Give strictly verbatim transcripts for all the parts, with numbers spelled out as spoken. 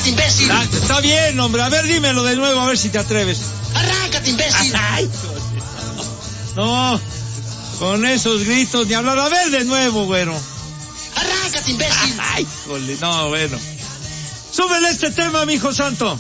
Arráncate, imbécil. Ah, está bien, hombre. A ver, dímelo de nuevo, a ver si te atreves. Arráncate, imbécil. Ay, no, con esos gritos ni hablar. A ver, de nuevo, güero. Arráncate, imbécil. Ay, jole, no, bueno. Súbele este tema, mijo santo.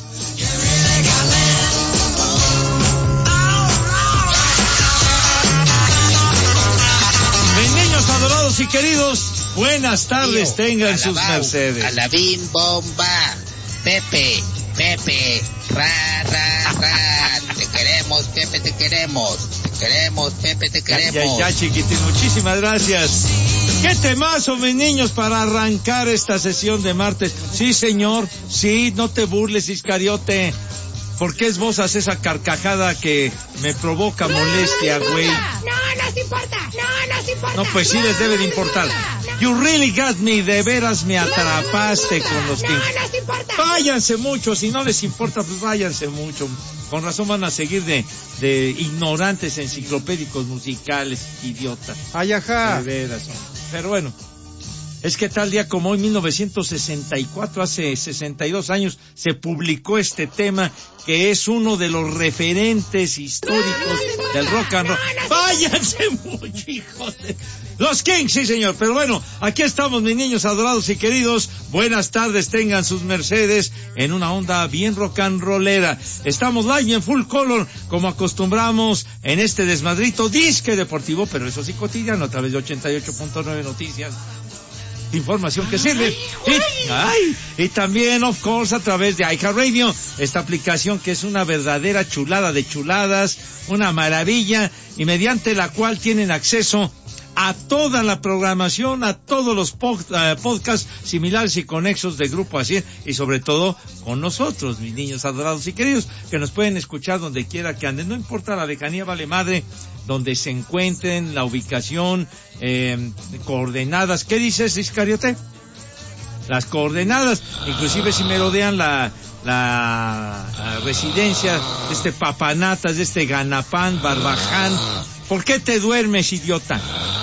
Mis niños adorados y queridos, buenas tardes, Tío, tengan alabao, sus mercedes. Alabín, bomba, Pepe, Pepe, ra, ra, ra, te queremos, Pepe, te queremos, te queremos, Pepe, te queremos. Ya, ya, ya, chiquitín, muchísimas gracias. ¿Qué temazo, mis niños, para arrancar esta sesión de martes? Sí, señor, sí, no te burles, Iscariote. ¿Por qué es vos haces esa carcajada que me provoca no, molestia, güey? No, no nos importa, no nos importa. No, pues sí no, les debe de importar. No, you really got me, de veras me atrapaste no, con los no, que... No nos importa. Váyanse mucho, si no les importa, pues váyanse mucho. Con razón van a seguir de, de ignorantes enciclopédicos musicales, idiotas. Ay, ajá. De veras. Pero bueno. Es que tal día como hoy, mil novecientos sesenta y cuatro, hace sesenta y dos años, se publicó este tema que es uno de los referentes históricos del rock and roll. ¡Váyanse mucho, hijos de... Los Kings, sí señor, pero bueno, aquí estamos, mis niños adorados y queridos. Buenas tardes, tengan sus mercedes en una onda bien rock and rollera. Estamos live y en full color, como acostumbramos en este desmadrito disque deportivo, pero eso sí cotidiano, a través de ochenta y ocho punto nueve Noticias. Información que sirve. Y, ay, y también, of course, a través de iHeartRadio, esta aplicación que es una verdadera chulada de chuladas, una maravilla, y mediante la cual tienen acceso a toda la programación, a todos los pod, uh, podcasts similares y conexos de Grupo Asir, y sobre todo con nosotros, mis niños adorados y queridos, que nos pueden escuchar donde quiera que anden, no importa la lejanía, vale madre, donde se encuentren, la ubicación, eh, coordenadas. ¿Qué dices, Iscariote? Las coordenadas, inclusive si merodean la, la, la residencia de este papanatas, de este ganapán, barbaján. ¿Por qué te duermes, idiota?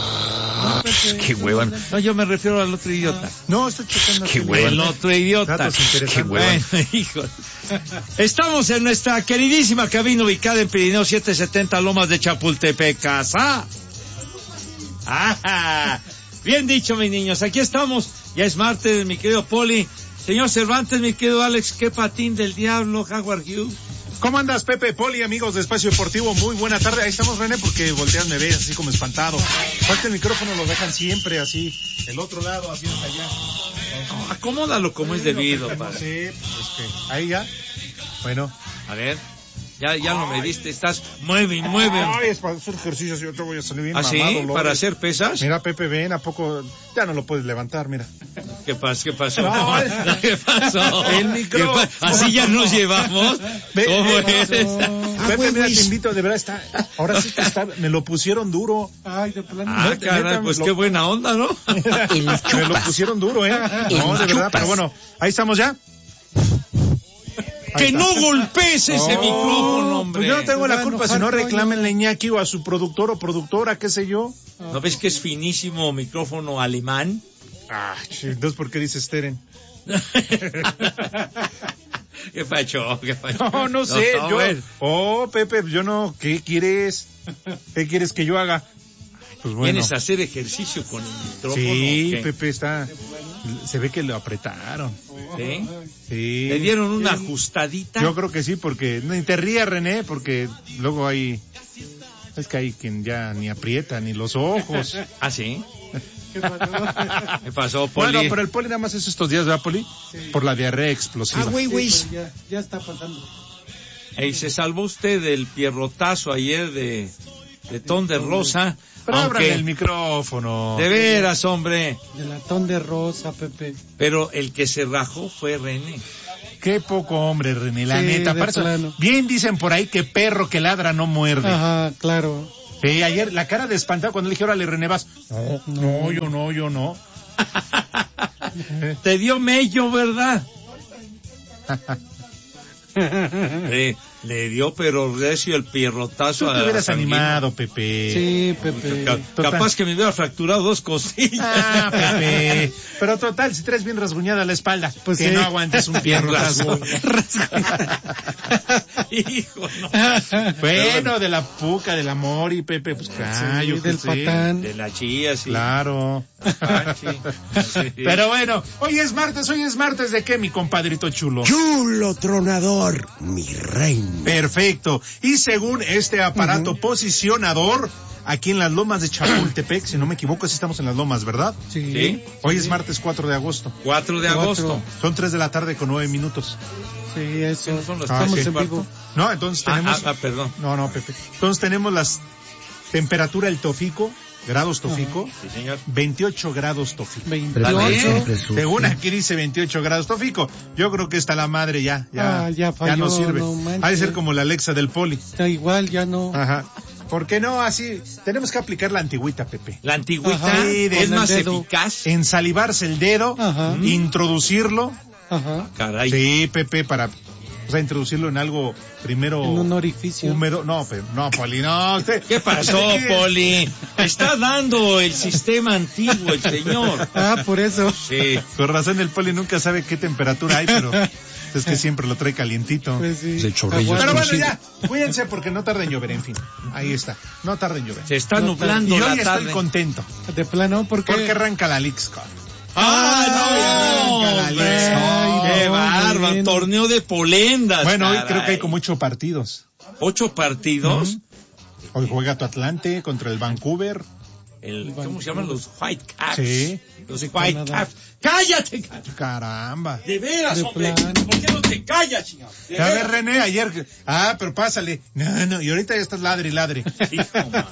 No, qué hueva. No, yo me refiero al otro idiota. No, estoy checando. Qué hueva. El otro idiota. Qué hueva. Bueno, hijo. Estamos en nuestra queridísima cabina ubicada en Pirineo setecientos setenta Lomas de Chapultepec, casa. Ah, bien dicho, mis niños. Aquí estamos. Ya es martes, mi querido Poli. Señor Cervantes, mi querido Alex, qué patín del diablo, Howard Hughes. ¿Cómo andas, Pepe, Poli, amigos de Espacio Deportivo? Muy buena tarde. Ahí estamos, René, porque voltean, me ves así como espantado. Falta el micrófono, lo dejan siempre así. El otro lado, así hasta allá. No, acomódalo como es debido, no padre. sé, pues que ahí ya. Bueno. A ver. Ya, ya lo mediste, estás, mueve y mueve. Ay, es para hacer ejercicio, yo te voy a salir bien ¿Ah, mamado. sí? ¿Para hacer pesas? Mira, Pepe, ven, ¿a poco ya no lo puedes levantar? Mira. ¿Qué pasó? ¿Qué pasó? No, ¿Qué pasó? El micrófono. Así ya nos llevamos. Ve, ¿Cómo ve, es? Ah, Pepe, mira, te invito, de verdad está, ahora sí que está, me lo pusieron duro. Ay, de plano. Ah, caray, pues lo... qué buena onda, ¿no? Me lo pusieron duro, ¿eh? No, de verdad, pero bueno, ahí estamos ya. Que no golpees ese oh, micrófono, hombre. Pues yo no tengo la culpa, si no reclámenle a Iñaki o a su productor o productora, qué sé yo. ¿No ves que es finísimo micrófono alemán? Ah, entonces ¿por qué dices Steren? ¿Qué pacho? ¿Qué pacho? No, no sé, no, yo... Oh, Pepe, yo no... ¿Qué quieres? ¿Qué quieres que yo haga? Pues bueno. ¿Vienes a hacer ejercicio con el micrófono? Sí, Pepe, está... Se ve que lo apretaron. ¿Sí? Sí. ¿Le dieron una ajustadita? Yo creo que sí, porque... Ni te rías, René, porque luego hay... Es que hay quien ya ni aprieta ni los ojos. ¿Ah, sí? ¿Qué pasó? ¿Qué pasó, Poli? Bueno, pero el Poli nada más es estos días, ¿verdad, Poli? Sí. Por la diarrea explosiva. Ah, güey, güey. Sí, pues ya, ya está pasando. Ey, se salvó usted del pierrotazo ayer de, de Ton de Rosa. Pero aunque... ábrale el micrófono. De veras, hombre. De la Ton de Rosa, Pepe. Pero el que se rajó fue René. Qué poco hombre, René, la sí, neta. Para eso, bien dicen por ahí que perro que ladra no muerde. Ajá, claro. Sí, ayer la cara de espantado cuando le dije, órale, René, vas. No, no, yo no, yo no. Te dio mello, ¿verdad? Sí. Le dio pero recio el pierrotazo. Tú te a hubieras Sanguino. animado, Pepe. Sí, Pepe. Ca- Total. Capaz que me hubiera fracturado dos costillas. Ah, Pepe. Pero total, si traes bien rasguñada la espalda, Pues que sí. no aguantes un pierrotazo. Hijo, no. Bueno, de la puca, del amor y Pepe, pues claro, Sí, yo qué del sé. patán. De la chía, sí. Claro. Panchi. Sí. Pero bueno, hoy es martes, hoy es martes de qué, mi compadrito chulo. Chulo tronador, mi reina. Perfecto. Y según este aparato posicionador, aquí en las lomas de Chapultepec, si no me equivoco, así estamos en las lomas, ¿verdad? Sí. Sí. Hoy es martes cuatro de agosto. cuatro de agosto. Son tres de la tarde con nueve minutos. Sí, eso. ¿No son las Estamos tres y en cuarto? vivo. No, entonces Ah, tenemos... ah, ah, perdón. No, no, Pepe. Entonces tenemos las temperatura el Tofico, grados Tofico, Sí, señor. veintiocho grados Tofico. veintiocho. Según aquí dice veintiocho grados Tofico. Yo creo que está la madre ya, ya, Ah, ya falló, no sirve. no manches. Ha de ser como la Alexa del Poli. Está igual, ya no. Ajá. ¿Por qué no? Así, tenemos que aplicar la antigüita, Pepe. La antigüita Ajá. es Con el más dedo. eficaz. Ensalivarse el dedo, Ajá. introducirlo. Ajá. Caray. Sí, Pepe, para, o sea, introducirlo en algo primero. En un orificio. Húmedo. No, Pepe, no, Poli, no. Usted, ¿Qué pasó, Poli? Está dando el sistema antiguo el señor. Ah, por eso. Sí. Con razón el Poli nunca sabe qué temperatura hay, pero es que siempre lo trae calientito. Pues sí. Ese chorrillo Aguanta. Pero bueno, ya, cuídense porque no tarda en llover, en fin. Ahí está, no tarda en llover. Se está No, nublando Y la hoy estoy tarde. contento, De plano, porque. porque arranca la Leagues Cup. ¡Ah, no! Arranca la hombre. Leagues Cup. ¡Qué no, bárbaro! bueno. Torneo de polendas. Bueno, hoy caray. creo que hay como ocho partidos. ¿Ocho partidos? Hoy juega tu Atlante contra el Vancouver. El, ¿Cómo se llaman los White Caps? Sí. Los De White Canadá. Caps. ¡Cállate! caray! Caramba. De veras, De hombre. plan. ¿Por qué no te callas, chingado? De A ver, veras. René, ayer. Ah, pero pásale. No, no, y ahorita ya estás ladre y ladre. Hijo, man.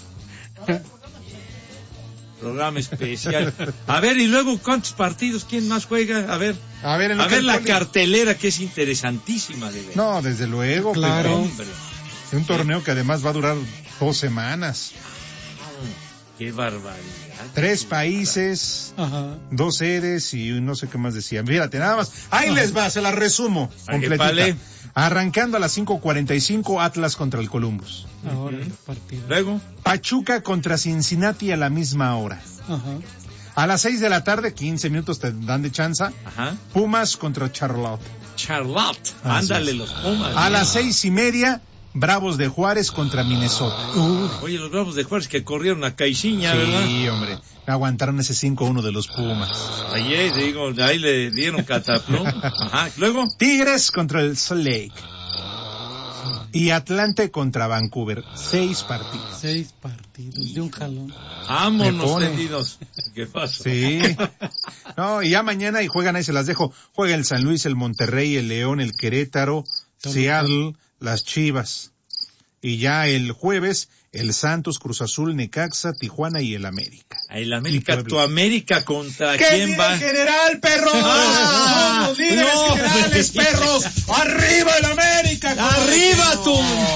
Programa especial. A ver, y luego, ¿cuántos partidos? ¿Quién más juega? A ver. A ver, en lo A que ver el la Poli- cartelera, que es interesantísima, de ver. No, desde luego. Claro. Pepe. Hombre, Un torneo que además va a durar dos semanas. qué barbaridad. Tres países, Ajá. dos sedes y no sé qué más decían. Fíjate, nada más. Ahí les va, se la resumo. Ay, Completita. vale. Arrancando a las cinco cuarenta y cinco, Atlas contra el Columbus. Ahora el partido. Luego, Pachuca contra Cincinnati a la misma hora. Ajá. A las seis de la tarde, quince minutos te dan de chanza, ajá. Pumas contra Charlotte. Charlotte. Así Ándale, es. los Pumas. A ¿no? las seis y media, Bravos de Juárez contra Minnesota. Oye, los Bravos de Juárez que corrieron a Caixinha, ¿verdad? Sí, hombre. Aguantaron ese cinco uno de los Pumas. Ayer, digo, ahí le dieron cataplum. Ajá. Luego, Tigres contra el Salt Lake. Y Atlante contra Vancouver. Seis partidos. Seis partidos de un jalón. Me vámonos pone. tendidos. ¿Qué pasa? Sí. No, y ya mañana y juegan ahí, se las dejo. Juega el San Luis, el Monterrey, el León, el Querétaro, Seattle, las Chivas. Y ya el jueves, el Santos, Cruz Azul, Necaxa, Tijuana y el América. El América, Y Puebla. tu América contra ¿Qué quién va. general, perros? Ah, ¡Somos líderes no. generales, perros! ¡Arriba el América! ¡Arriba tú!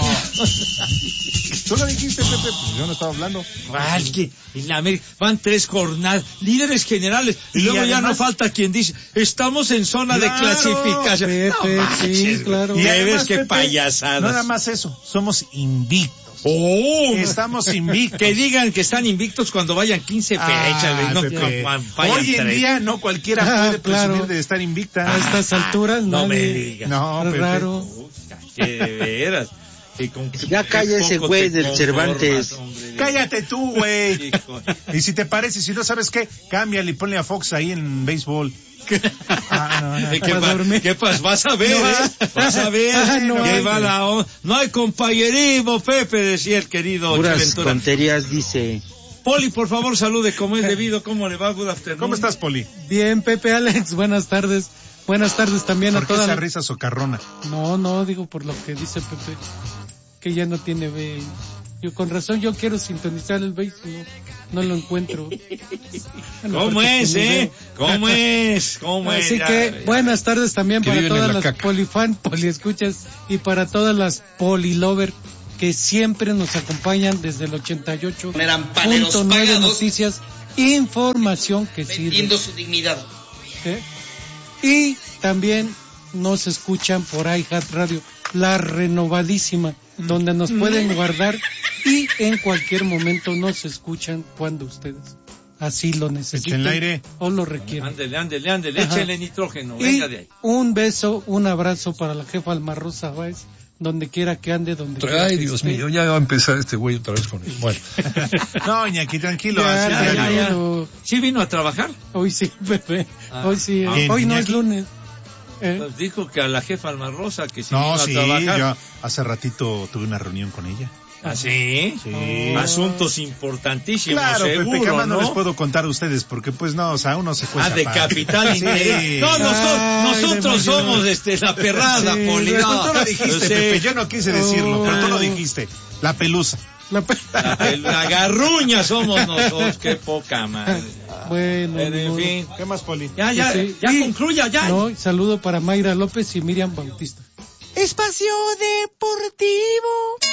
Tú lo dijiste, Pepe, pues yo no estaba hablando. Ah, es que en la América van tres jornadas, líderes generales, y, Y luego ya además- no falta quien dice, estamos en zona de Claro, clasificación. Pepe, No manches, sí, güey. claro. Y Y ahí además, ves qué Pepe, payasadas. Nada más eso, somos invictos. Oh, Estamos invictos. que digan que están invictos cuando vayan quince fechas, güey, Ah, no Pepe. que vayan Hoy en tres. día no cualquiera Ah, puede presumir claro. de estar invicta. A estas alturas, no me nadie. digas. No, Es Pepe. raro. Puta, que de veras. Que con que- Ya que calla ese poco güey te del Cervantes. conformas, hombre. Cállate tú, güey. Hijo. Y si te parece, si no sabes qué, cámbiale y ponle a Fox ahí en béisbol. Ah, no, no. ¿Qué, Para pa- dormir. ¿Qué pasa? Vas a ver, No, ¿eh? Vas a ver. ah, no que hay. va la on- no hay compañerismo, Pepe, decía el querido Puras Ventura. tonterías, dice. Poli, por favor, salude como es debido. ¿Cómo le va? Good afternoon. ¿Cómo estás, Poli? Bien, Pepe, Alex, buenas tardes. Buenas tardes también a ¿Por qué todas. esa risa socarrona? No, no, digo por lo que dice Pepe, que ya no tiene B. Yo con razón yo quiero sintonizar el béis, no, no lo encuentro. Bueno, ¿Cómo porque es, tiene eh? B. ¿Cómo es? ¿Cómo es? Así Ya, que ya. buenas tardes también Que para viven en todas la las caca. polifan, poliescuchas y para todas las polilover que siempre nos acompañan desde el ochenta y ocho Eran paleros punto nueve pagados noticias, información que sirve. vendiendo su dignidad. ¿eh? Y también nos escuchan por iHeart Radio. la renovadísima, donde nos pueden guardar y en cualquier momento nos escuchan cuando ustedes así lo necesiten el aire. o lo requieren. Ándele, ándele, ándele, échale nitrógeno, Y venga de ahí. un beso, un abrazo para la jefa Alma Rosa Báez, donde quiera que ande, donde quiera Ay, que Dios esté. mío, ya va a empezar este güey otra vez con él. Bueno. No, Iñaki, tranquilo. Ya, así ya, es, ya, ya. ya. ¿Sí vino a trabajar? Hoy sí, Pepe. Ah. Hoy sí. ¿Quién, Hoy no Iñaki? es lunes. ¿Eh? Pues dijo que a la jefa Alma Rosa que si No, vino sí, a trabajar. yo hace ratito tuve una reunión con ella. ¿Ah, sí? Sí. Asuntos importantísimos, Claro, Pepe, ¿qué seguro, más no ¿no? les puedo contar a ustedes? Porque pues no, o sea, uno se cuesta. Ah, de pa- capital Sí. interés. No, nosotros, Ay, nosotros demasiado. somos este, la perrada, Sí, Poli. pero No, Tú lo dijiste, sí. Pepe, yo no quise decirlo, pero tú lo Oh. dijiste. La pelusa. La pe- La, la garruña somos nosotros, qué poca madre. Bueno, Pero, en no. fin. ¿Qué más, Poli? Ya, ya, Sí. ya Y- concluya, ya. No, saludo para Mayra López y Miriam Bautista. Espacio Deportivo.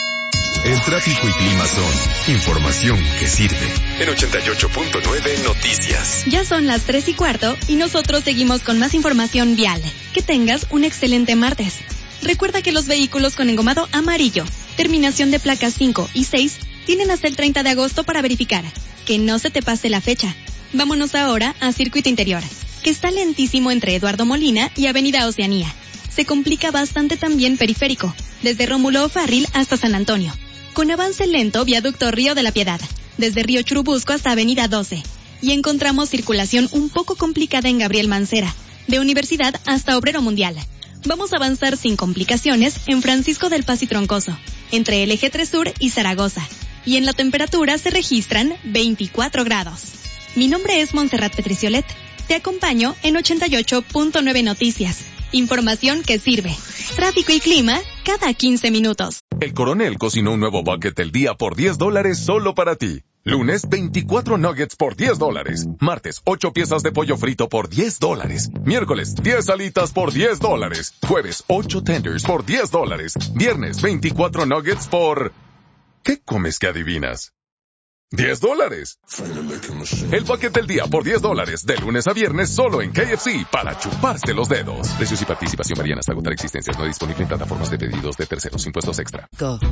El tráfico y clima son información que sirve. En ochenta y ocho punto nueve Noticias. Ya son las tres y cuarto y nosotros seguimos con más información vial. Que tengas un excelente martes. Recuerda que los vehículos con engomado amarillo, terminación de placas cinco y seis, tienen hasta el treinta de agosto para verificar. Que no se te pase la fecha. Vámonos ahora a Circuito Interior, que está lentísimo entre Eduardo Molina y Avenida Oceanía. Se complica bastante también Periférico, desde Rómulo O'Farrill hasta San Antonio. Con avance lento, viaducto Río de la Piedad, desde Río Churubusco hasta Avenida doce. Y encontramos circulación un poco complicada en Gabriel Mancera, de Universidad hasta Obrero Mundial. Vamos a avanzar sin complicaciones en Francisco del Paz y Troncoso, entre el Eje tres Sur y Zaragoza. Y en la temperatura se registran veinticuatro grados. Mi nombre es Montserrat Petriciolet. Te acompaño en ochenta y ocho punto nueve Noticias. Información que sirve. Tráfico y clima cada quince minutos. El Coronel cocinó un nuevo bucket del día por diez dólares solo para ti. Lunes, veinticuatro nuggets por diez dólares. Martes, ocho piezas de pollo frito por diez dólares. Miércoles, diez alitas por diez dólares. Jueves, ocho tenders por diez dólares. Viernes, veinticuatro nuggets por... ¿Qué comes que adivinas? diez dólares. El bucket del día por diez dólares, de lunes a viernes solo en K F C, para chuparse los dedos. Precios y participación varían hasta agotar existencias. No disponible en plataformas de pedidos de terceros. Impuestos extra.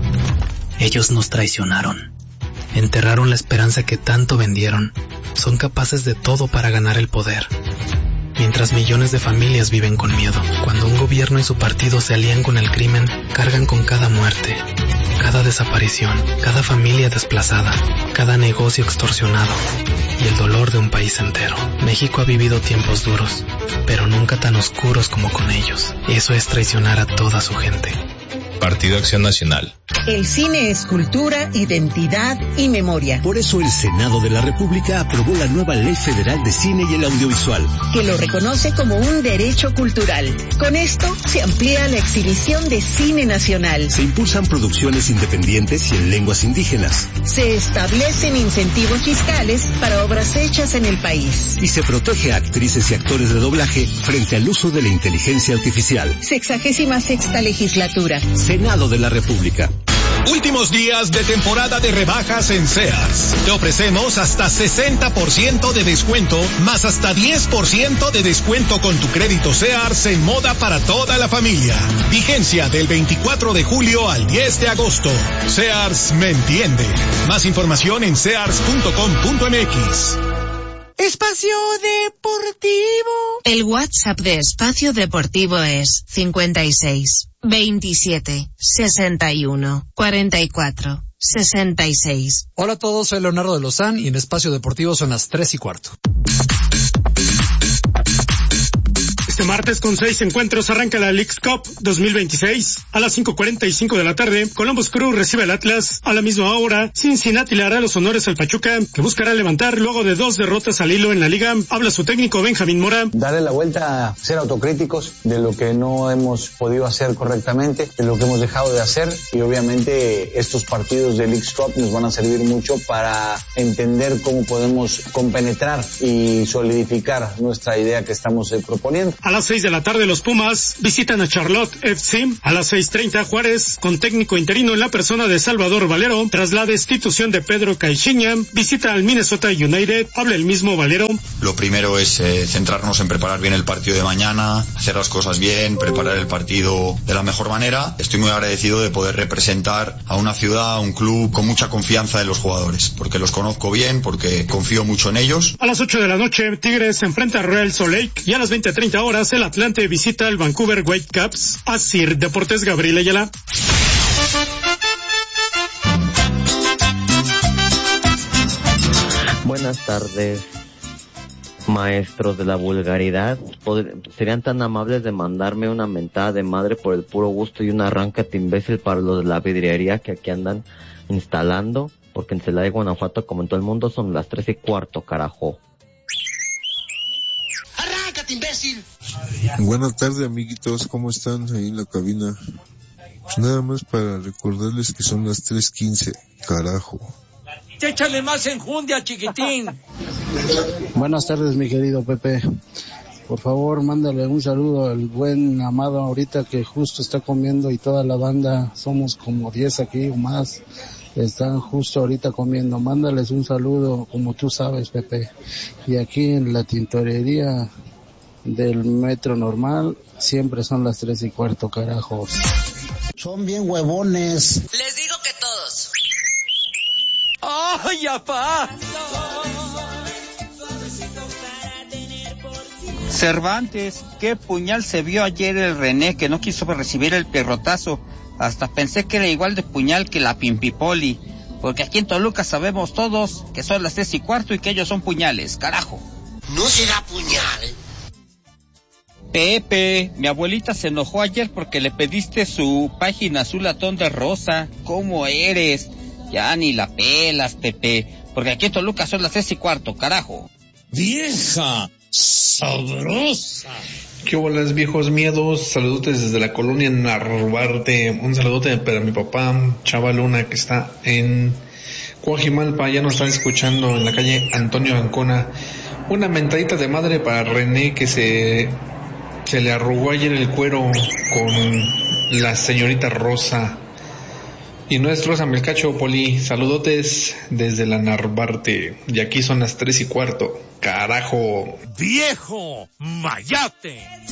Ellos nos traicionaron. Enterraron la esperanza que tanto vendieron. Son capaces de todo para ganar el poder. Mientras millones de familias viven con miedo. Cuando un gobierno y su partido se alían con el crimen, cargan con cada muerte, cada desaparición, cada familia desplazada, cada negocio extorsionado y el dolor de un país entero. México ha vivido tiempos duros, pero nunca tan oscuros como con ellos. Eso es traicionar a toda su gente. Partido Acción Nacional. El cine es cultura, identidad y memoria. Por eso el Senado de la República aprobó la nueva Ley Federal de Cine y el Audiovisual, que lo reconoce como un derecho cultural. Con esto se amplía la exhibición de cine nacional. Se impulsan producciones independientes y en lenguas indígenas. Se establecen incentivos fiscales para obras hechas en el país. Y se protege a actrices y actores de doblaje frente al uso de la inteligencia artificial. Sexagésima sexta legislatura. Senado de la República. Últimos días de temporada de rebajas en Sears. Te ofrecemos hasta sesenta por ciento de descuento, más hasta diez por ciento de descuento con tu crédito Sears en moda para toda la familia. Vigencia del veinticuatro de julio al diez de agosto. Sears me entiende. Más información en sears punto com punto m x. Espacio Deportivo. El WhatsApp de Espacio Deportivo es cincuenta y seis, veintisiete, sesenta y uno, cuarenta y cuatro, sesenta y seis. Hola a todos, soy Leonardo de Lozán y en Espacio Deportivo son las tres y cuarto. Este martes con seis encuentros arranca la Leagues Cup dos mil veintiséis. A las cinco cuarenta y cinco de la tarde, Columbus Crew recibe al Atlas. A la misma hora, Cincinnati le hará los honores al Pachuca, que buscará levantar luego de dos derrotas al hilo en la liga. Habla su técnico Benjamín Mora. Darle la vuelta a ser autocríticos de lo que no hemos podido hacer correctamente, de lo que hemos dejado de hacer, y obviamente estos partidos de Leagues Cup nos van a servir mucho para entender cómo podemos compenetrar y solidificar nuestra idea que estamos eh, proponiendo. A las seis de la tarde los Pumas visitan a Charlotte F C. A las seis treinta Juárez, con técnico interino en la persona de Salvador Valero, tras la destitución de Pedro Caixinha, visita al Minnesota United. Habla el mismo Valero. Lo primero es eh, centrarnos en preparar bien el partido de mañana, hacer las cosas bien, preparar el partido de la mejor manera. Estoy muy agradecido de poder representar a una ciudad, a un club con mucha confianza en los jugadores, porque los conozco bien, porque confío mucho en ellos. A las ocho de la noche, Tigres se enfrenta a Real Salt Lake, y a las veinte treinta horas el Atlante visita al Vancouver Whitecaps. Asir Deportes, Gabriel Ayala. Buenas tardes, maestros de la vulgaridad. ¿Serían tan amables de mandarme una mentada de madre por el puro gusto y un arráncate imbécil para los de la vidriería que aquí andan instalando? Porque en Celaya, Guanajuato, como en todo el mundo, son las tres y cuarto, carajo. ¡Arráncate, imbécil! Buenas tardes, amiguitos, ¿cómo están ahí en la cabina? Pues nada más para recordarles que son las tres quince, carajo. Échale más enjundia, chiquitín. Buenas tardes, mi querido Pepe. Por favor, mándale un saludo al buen Amado ahorita que justo está comiendo, y toda la banda, somos como diez aquí o más, están justo ahorita comiendo. Mándales un saludo, como tú sabes, Pepe. Y aquí en la tintorería del Metro Normal siempre son las tres y cuarto, carajos. Son bien huevones. Les digo que todos. ¡Ay, apá! Cervantes, qué puñal se vio ayer el René, que no quiso recibir el pierrotazo. Hasta pensé que era igual de puñal que la Pimpipoli, porque aquí en Toluca sabemos todos que son las tres y cuarto y que ellos son puñales, carajo. No será puñal. Pepe, mi abuelita se enojó ayer porque le pediste su página azul latón de rosa. ¿Cómo eres? Ya ni la pelas, Pepe, porque aquí en Toluca son las tres y cuarto, carajo. ¡Vieja sabrosa! ¿Qué bolas, viejos miedos? Saludotes desde la colonia Narvarte. Un saludote para mi papá, Chava Luna, que está en Coajimalpa. Ya nos está escuchando en la calle Antonio Ancona. Una mentadita de madre para René, que se, se le arrugó ayer el cuero con la señorita Rosa. Y nuestro San Melcacho, Poli, saludotes desde la Narvarte. Y aquí son las tres y cuarto. ¡Carajo! ¡Viejo mayate!